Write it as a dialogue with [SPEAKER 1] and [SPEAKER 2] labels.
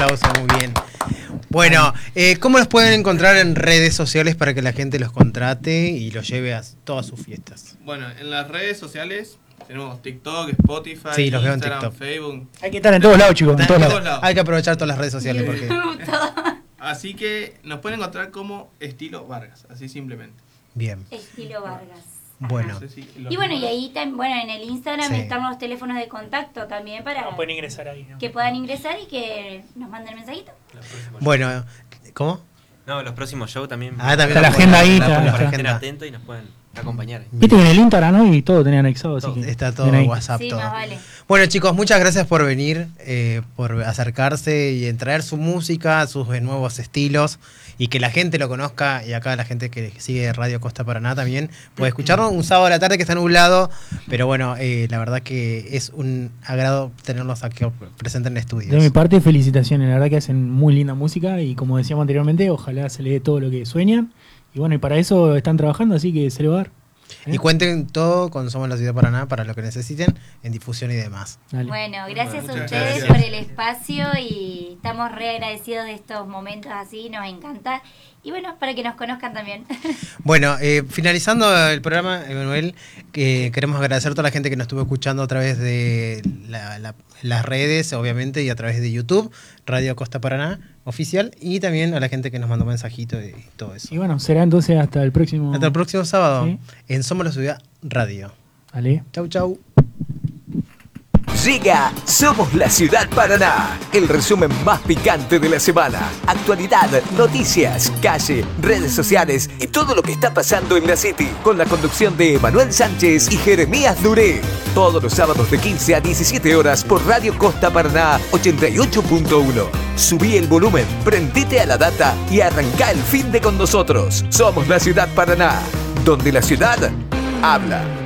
[SPEAKER 1] aplauso, muy bien. Bueno, ¿cómo los pueden encontrar en redes sociales para que la gente los contrate y los lleve a todas sus fiestas?
[SPEAKER 2] Bueno, en las redes sociales tenemos TikTok, Spotify,
[SPEAKER 1] Sí, los veo en
[SPEAKER 2] Instagram,
[SPEAKER 1] TikTok.
[SPEAKER 2] Facebook.
[SPEAKER 3] Hay que estar en todos lados, chicos. En todos lados.
[SPEAKER 1] Hay que aprovechar todas las redes sociales porque...
[SPEAKER 2] Así que nos pueden encontrar como Estilo Vargas, así simplemente.
[SPEAKER 1] Bien.
[SPEAKER 4] Estilo Vargas.
[SPEAKER 1] Bueno.
[SPEAKER 2] No sé si
[SPEAKER 4] Y bueno, y ahí en el Instagram
[SPEAKER 1] Sí.
[SPEAKER 4] están los teléfonos de contacto también para
[SPEAKER 3] Pueden ingresar ahí, ¿no?
[SPEAKER 4] que puedan ingresar y que nos manden mensajito.
[SPEAKER 1] Bueno, ¿cómo?
[SPEAKER 5] No, los próximos shows también.
[SPEAKER 1] También
[SPEAKER 3] Está la agenda ahí, está.
[SPEAKER 5] Para que estén
[SPEAKER 1] agenda.
[SPEAKER 5] atentos y nos pueden acompañar.
[SPEAKER 3] Viste que en el Instagram, ¿no? Y todo tenía anexado, así que
[SPEAKER 1] Está todo
[SPEAKER 3] bien ahí.
[SPEAKER 1] en WhatsApp.
[SPEAKER 4] Sí,
[SPEAKER 1] todo.
[SPEAKER 4] más vale.
[SPEAKER 1] Bueno, chicos, muchas gracias por venir, por acercarse y en traer su música, sus nuevos estilos y que la gente lo conozca. Y acá la gente que sigue Radio Costa Paraná también puede escucharlo un sábado a la tarde que está nublado. Pero bueno, la verdad que es un agrado tenerlos aquí presentes en estudios.
[SPEAKER 3] De mi parte, felicitaciones. La verdad que hacen muy linda música y como decíamos anteriormente, ojalá se les dé todo lo que sueñan. Y bueno, y para eso están trabajando, así que se le va a dar.
[SPEAKER 1] Y cuenten todo con Somos la Ciudad de Paraná para lo que necesiten en difusión y demás.
[SPEAKER 3] Dale.
[SPEAKER 4] Bueno, gracias a
[SPEAKER 2] Muchas
[SPEAKER 4] ustedes
[SPEAKER 2] gracias.
[SPEAKER 4] por el espacio y estamos re agradecidos de estos momentos así, nos encanta. Y bueno, para que nos conozcan también.
[SPEAKER 1] Bueno, finalizando el programa, Emanuel, queremos agradecer a toda la gente que nos estuvo escuchando a través de las redes, obviamente, y a través de YouTube, Radio Costa Paraná Oficial, y también a la gente que nos mandó mensajitos y todo eso.
[SPEAKER 3] Y bueno, será entonces hasta el próximo.
[SPEAKER 1] Hasta el próximo sábado
[SPEAKER 3] Sí.
[SPEAKER 1] en Somos la Ciudad Radio.
[SPEAKER 3] Dale.
[SPEAKER 1] Chau, chau.
[SPEAKER 6] Llega Somos la Ciudad Paraná, el resumen más picante de la semana. Actualidad, noticias, calle, redes sociales y todo lo que está pasando en la City. Con la conducción de Emanuel Sánchez y Jeremías Duré. Todos los sábados de 15 a 17 horas por Radio Costa Paraná 88.1. Subí el volumen, prendite a la data y arrancá el fin de con nosotros. Somos la Ciudad Paraná, donde la ciudad habla.